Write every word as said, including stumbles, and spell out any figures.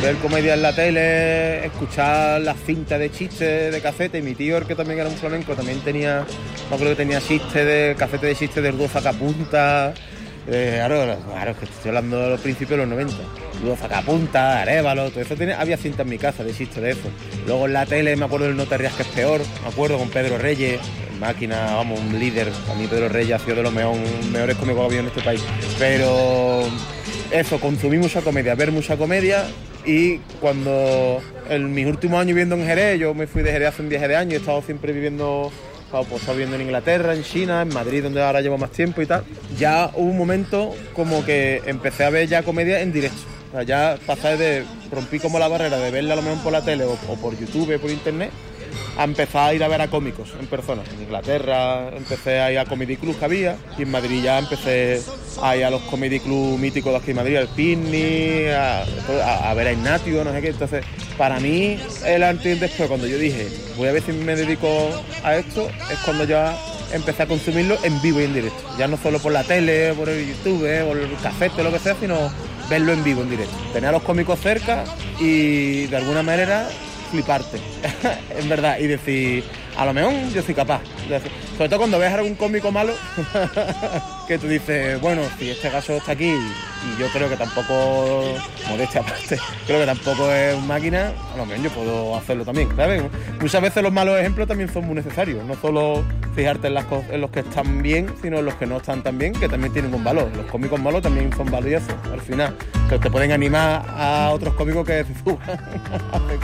ver comedia en la tele, escuchar las cintas de chistes de cafete. Y mi tío, el que también era un flamenco, también tenía, no creo que tenía chistes de cafete de chistes de Rudo Sacapunta. Eh, claro, claro, es que estoy hablando de los principios de los noventa. Rudo Sacapunta, Arévalo, todo eso tenía, había cinta en mi casa de chistes de eso. Luego en la tele me acuerdo del No te rías que es peor, me acuerdo con Pedro Reyes, máquina, vamos, un líder. A mí Pedro Reyes ha sido de los mejor, mejores cómicos que ha habido en este país. Pero eso, consumí mucha comedia, ver mucha comedia. Y cuando en mis últimos años viviendo en Jerez, yo me fui de Jerez hace un viaje de años, he estado siempre viviendo, pues, he estado viviendo en Inglaterra, en China, en Madrid, donde ahora llevo más tiempo y tal. Ya hubo un momento como que empecé a ver ya comedia en directo. O sea, ya pasé de, rompí como la barrera de verla a lo mejor por la tele o, o por YouTube, por internet, a empezar a ir a ver a cómicos en persona. En Inglaterra empecé a ir a comedy clubs que había, y en Madrid ya empecé a ir a los comedy clubs míticos de aquí en Madrid, al Picnic, a, a, a ver a Ignatio, no sé qué. Entonces, para mí, el antes y el después, cuando yo dije, voy a ver si me dedico a esto, es cuando ya empecé a consumirlo en vivo y en directo. Ya no solo por la tele, por el YouTube, por el cafete, lo que sea, sino verlo en vivo, en directo. Tener a los cómicos cerca y, de alguna manera, fliparte, en verdad, y decir, a lo mejor yo soy capaz. Sobre todo cuando ves a algún cómico malo, que tú dices, bueno, si este caso está aquí, y yo creo que tampoco, modestia aparte, creo que tampoco es máquina, a lo mejor yo puedo hacerlo también, ¿sabes? Muchas veces los malos ejemplos también son muy necesarios, no solo fijarte en, las co- en los que están bien, sino en los que no están tan bien, que también tienen un valor. Los cómicos malos también son valiosos, al final, que te pueden animar a otros cómicos que se suban.